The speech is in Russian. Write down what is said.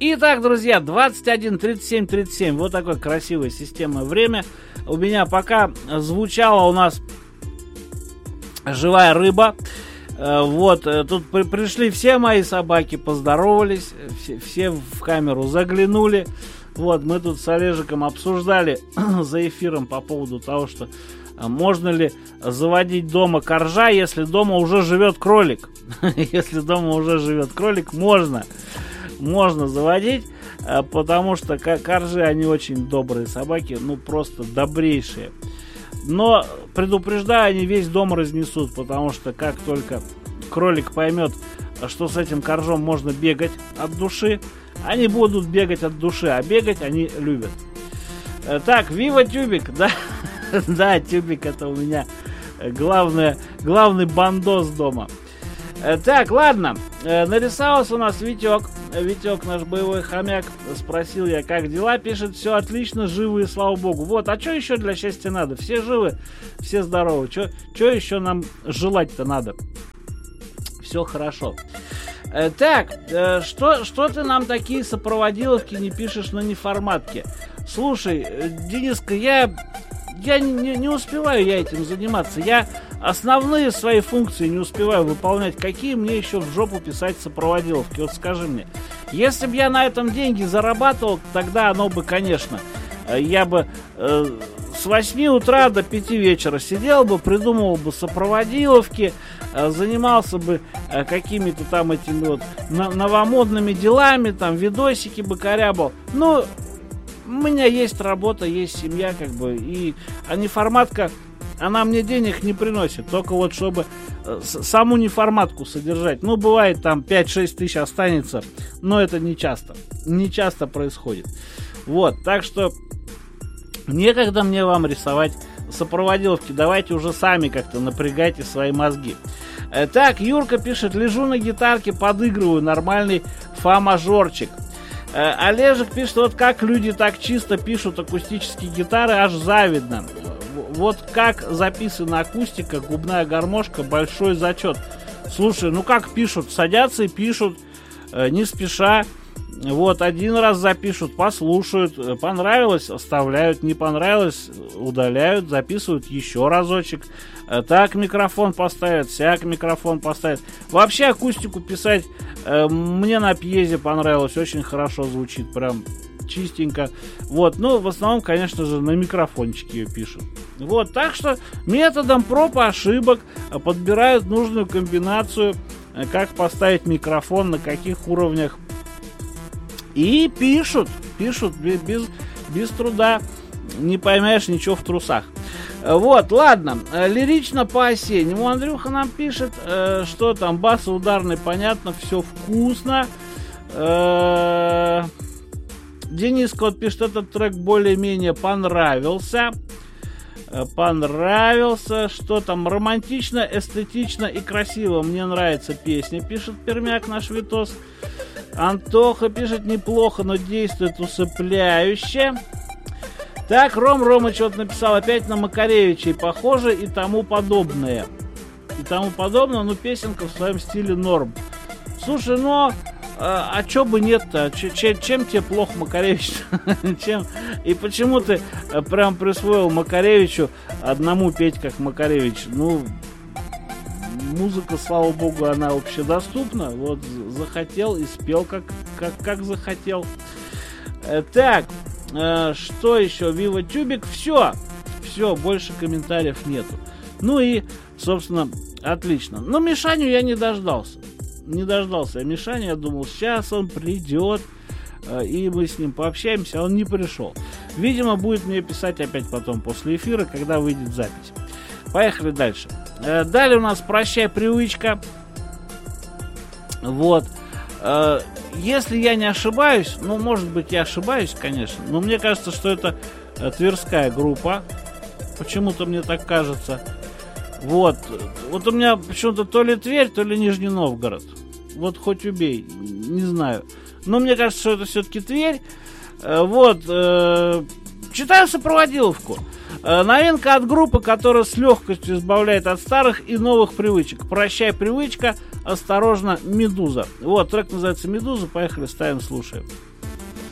Итак, друзья, 21:37:37. Вот такое красивое системное время. У меня пока звучала у нас живая рыба. Вот, тут пришли все мои собаки, поздоровались, все в камеру заглянули. Вот, мы тут с Олежиком обсуждали за эфиром по поводу того, что можно ли заводить дома коржа, если дома уже живет кролик. Если дома уже живет кролик, можно заводить, потому что коржи, они очень добрые собаки, ну просто добрейшие. Но, предупреждаю, они весь дом разнесут, потому что как только кролик поймет, что с этим коржом можно бегать от души, они будут бегать от души, а бегать они любят. Так, Вива Тюбик, да, да, Тюбик это у меня главный бандос дома. Так, ладно, нарисовался у нас Витек. Витек, наш боевой хомяк. Спросил я, как дела, пишет, все отлично, живы, и слава богу. Вот, а что еще для счастья надо? Все живы, все здоровы. Что еще нам желать-то надо? Все хорошо. Так, что ты нам такие сопроводиловки не пишешь на неформатке? Слушай, Дениска, я не успеваю я этим заниматься. Я основные свои функции не успеваю выполнять. Какие мне еще в жопу писать сопроводиловки? Вот скажи мне. Если бы я на этом деньги зарабатывал, тогда оно бы, конечно, я бы с 8 утра до 5 вечера сидел бы, придумывал бы сопроводиловки, занимался бы какими-то там этими вот новомодными делами, там видосики бы корябал. Ну, у меня есть работа, есть семья, как бы, и неформатка, она мне денег не приносит, только вот чтобы саму неформатку содержать. Ну, бывает там 5-6 тысяч останется, но это не часто происходит. Вот, так что некогда мне вам рисовать сопроводиловки, давайте уже сами как-то напрягайте свои мозги. Так, Юрка пишет, лежу на гитарке, подыгрываю, нормальный фа-мажорчик. Олежек пишет, вот как люди так чисто пишут акустические гитары, аж завидно. Вот как записана акустика, губная гармошка, большой зачет. Слушай, ну как пишут, садятся и пишут, не спеша. Вот, один раз запишут, послушают, понравилось, оставляют, не понравилось, удаляют, записывают еще разочек. Так микрофон поставят, сяк микрофон поставят. Вообще акустику писать мне на пьезе понравилось, очень хорошо звучит, прям чистенько. Вот, ну, в основном, конечно же, на микрофончике ее пишут. Вот, так что методом проб и ошибок подбирают нужную комбинацию, как поставить микрофон, на каких уровнях. И пишут без труда, не поймаешь ничего в трусах. Вот, ладно, лирично по-осеннему Андрюха нам пишет, что там, бас ударный, понятно, все вкусно. Дениска вот пишет, этот трек более-менее понравился. Что там, романтично, эстетично и красиво, мне нравится песня, пишет Пермяк наш Витос. Антоха пишет, неплохо, но действует усыпляюще. Так, Ромыч вот написал, опять на Макаревичей похоже и тому подобное. Но песенка в своем стиле норм. Слушай, ну, а чё бы нет-то? Чем тебе плохо, Макаревич? Чем? И почему ты прям присвоил Макаревичу одному петь как Макаревич? Ну, музыка, слава богу, она общедоступна. Вот захотел и спел как захотел. Так, что еще? Вива Тюбик. Все, больше комментариев нету. Ну и, собственно, отлично. Но Мишаню я не дождался. А Мишаня, я думал, сейчас он придет, и мы с ним пообщаемся, а он не пришел. Видимо, будет мне писать опять потом после эфира, когда выйдет запись. Поехали дальше. Далее у нас «Прощай, привычка». Вот. Если я не ошибаюсь, ну, может быть, я ошибаюсь, конечно, но мне кажется, что это тверская группа. Почему-то мне так кажется. Вот у меня почему-то то ли Тверь, то ли Нижний Новгород. Вот хоть убей, не знаю. Но мне кажется, что это все-таки Тверь. Вот, читаю сопроводиловку. Новинка от группы, которая с легкостью избавляет от старых и новых привычек. «Прощай, привычка», осторожно, «Медуза». Вот, трек называется «Медуза», поехали, ставим, слушаем.